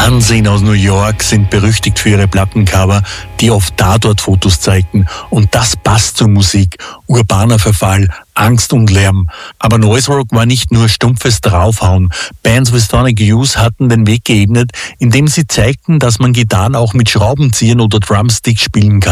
Ansehen aus New York sind berüchtigt für ihre Plattencover, die oft Tatortfotos zeigten. Und das passt zur Musik. Urbaner Verfall, Angst und Lärm. Aber Noise Rock war nicht nur stumpfes Draufhauen. Bands wie Sonic Youth hatten den Weg geebnet, indem sie zeigten, dass man Gitarren auch mit Schraubenziehern oder Drumsticks spielen kann.